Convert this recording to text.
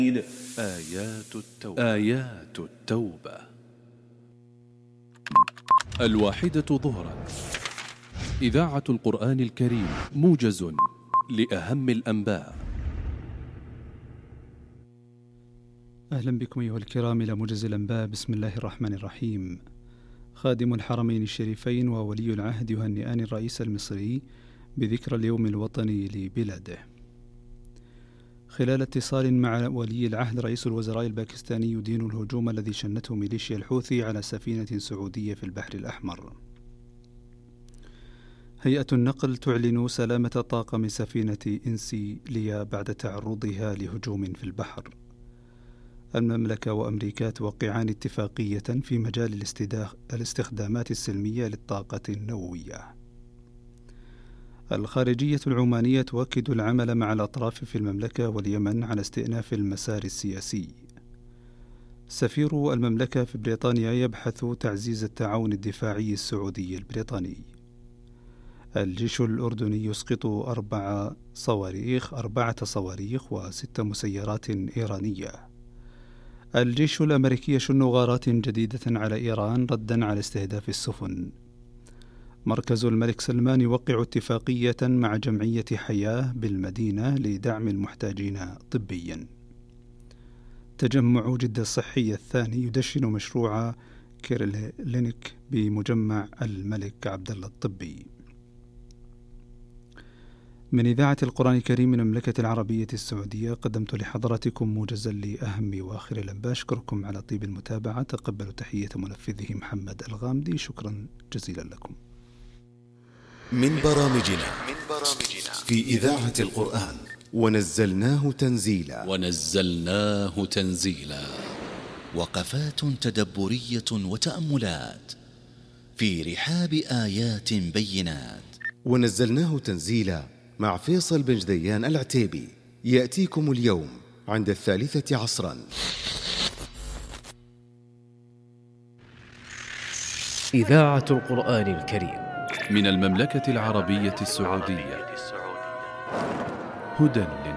آيات التوبة 1 ظهرا. إذاعة القرآن الكريم، موجز لأهم الأنباء. أهلا بكم أيها الكرام إلى موجز الأنباء. بسم الله الرحمن الرحيم. خادم الحرمين الشريفين وولي العهد يهنئان الرئيس المصري بذكرى اليوم الوطني لبلاده. خلال اتصال مع ولي العهد، رئيس الوزراء الباكستاني يدين الهجوم الذي شنته ميليشيا الحوثي على سفينة سعودية في البحر الأحمر. هيئة النقل تعلن سلامة طاقم سفينة إنسيليا بعد تعرضها لهجوم في البحر. المملكة وأمريكا توقعان اتفاقية في مجال الاستخدامات السلمية للطاقة النووية. الخارجية العمانية تؤكد العمل مع الأطراف في المملكة واليمن على استئناف المسار السياسي. سفير المملكة في بريطانيا يبحث تعزيز التعاون الدفاعي السعودي البريطاني. الجيش الأردني يسقط 4 صواريخ و6 مسيرات إيرانية. الجيش الأمريكي يشن غارات جديدة على إيران ردا على استهداف السفن. مركز الملك سلمان يوقع اتفاقية مع جمعية حياة بالمدينة لدعم المحتاجين طبيا. تجمع جدة الصحي الثاني يدشن مشروع كيرلينيك بمجمع الملك عبدالله الطبي. من إذاعة القرآن الكريم من المملكة العربية السعودية، قدمت لحضراتكم موجزا لأهم وآخر الأنباء. أشكركم على طيب المتابعة. تقبلوا تحية منفذه محمد الغامدي. شكرا جزيلا لكم. من برامجنا في إذاعة القرآن، ونزلناه تنزيلا. وقفات تدبرية وتأملات في رحاب آيات بينات. ونزلناه تنزيلا مع فيصل بن جديان العتيبي، يأتيكم اليوم عند 3 عصرا. إذاعة القرآن الكريم من المملكة العربية السعودية، هدى